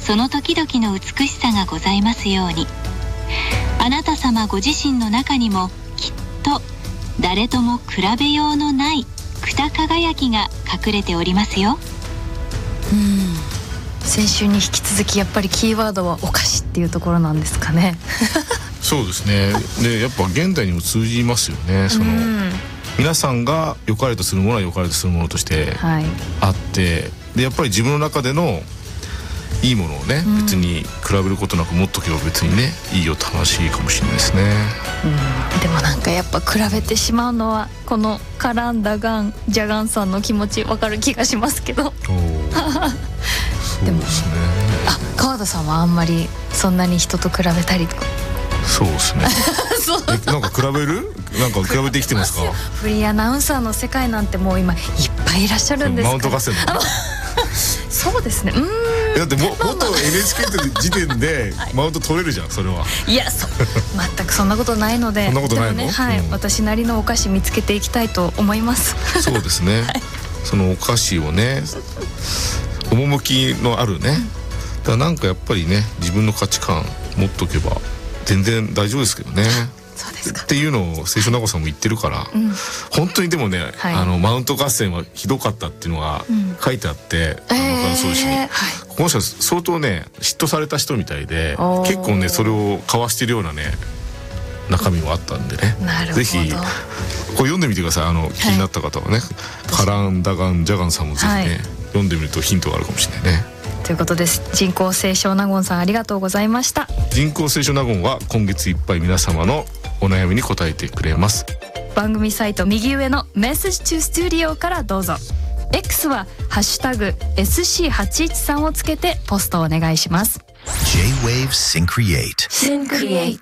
その時々の美しさがございますように。あなた様ご自身の中にもきっと誰とも比べようのないくた輝きが隠れておりますよ。 先週に引き続きやっぱりキーワードはお菓子っていうところなんですかね。 そうですね。でやっぱ現代にも通じますよね。その皆さんが良かれとするものは良かれとするものとしてあって、でやっぱり自分の中でのいいものをね、別に比べることなく持っとけば別にねいいよ楽しいかもしれないですね。 でもなんかやっぱ比べてしまうのはこのカランダガンジャガンさんの気持ち分かる気がしますけど。 そうですね。 川田さんはあんまりそんなに人と比べたりとか。 そうですね。なんか比べる？なんか比べてきてますか？ フリーアナウンサーの世界なんてもう今いっぱいいらっしゃるんですから。 マウント合戦の。 そうですね。 だって元 NHK って時点でマウント取れるじゃんそれは。 いや全くそんなことないので。 そんなことないの？ ね、はい、私なりのお菓子見つけていきたいと思います。 そうですね。そのお菓子をね、趣のあるね。だからなんかやっぱりね自分の価値観持っとけば全然大丈夫ですけどね。 そうですか。 っていうのを清少納言さんも言ってるから、本当にでもね、マウント合戦はひどかったっていうのが書いてあって、感想誌に、この人は相当ね嫉妬された人みたいで、結構ねそれを交わしてるようなね中身もあったんでね、ぜひこれ読んでみてください。気になった方はね、カランダガンジャガンさんもぜひね、読んでみるとヒントがあるかもしれないね。 ということです。人工清少納言さんありがとうございました。 人工清少納言は今月いっぱい皆様のお悩みに答えてくれます。 番組サイト右上のメッセージ to Studio からどうぞ。 X はハッシュタグ SC813 をつけてポストをお願いします。 J-Wave Syncreate